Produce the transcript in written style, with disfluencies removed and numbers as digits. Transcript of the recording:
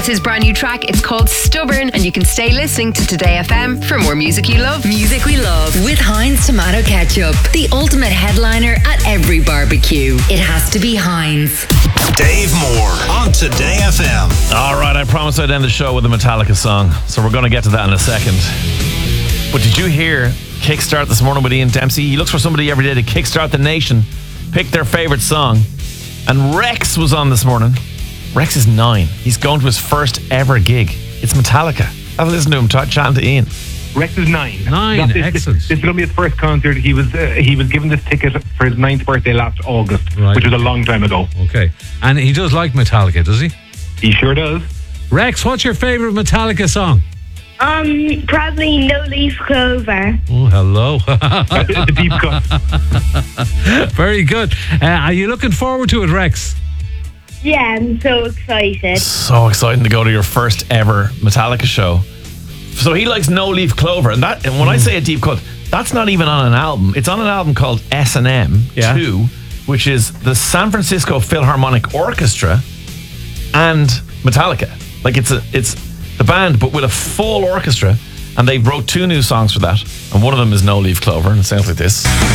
That's his brand new track. It's called Stubborn, and you can stay listening to Today FM for more music you love. Music we love with Heinz Tomato Ketchup. The ultimate headliner at every barbecue. It has to be Heinz. Dave Moore on Today FM. All right, I promised I'd end the show with a Metallica song, so we're going to get to that in a second. But did you hear Kickstart this morning with Ian Dempsey? He looks for somebody every day to kickstart the nation, pick their favourite song. And Rex was on this morning. Rex is 9. He's going to his first ever gig. It's Metallica. Have a listen to him chatting to Ian. Rex is 9. 9, excellent. This is going to be his first concert. He was given this ticket for his 9th birthday last August, Right. which was a long time ago. Okay. And he does like Metallica, does he? He sure does. Rex, what's your favourite Metallica song? Probably No Leaf Clover. Oh, hello. The deep cut. Very good. Are you looking forward to it, Rex? Yeah, I'm so excited. So exciting to go to your first ever Metallica show. So he likes No Leaf Clover, and when I say a deep cut, that's not even on an album. It's on an album called S&M 2, which is the San Francisco Philharmonic Orchestra and Metallica. Like it's the band, but with a full orchestra, and they wrote 2 new songs for that, and one of them is No Leaf Clover, and it sounds like this.